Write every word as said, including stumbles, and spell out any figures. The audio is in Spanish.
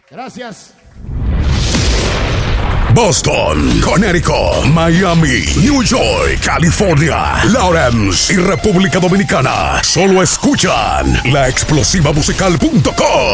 Gracias. Boston, Connecticut, Miami, New York, California, Lawrence y República Dominicana. Solo escuchan la explosiva musical punto com.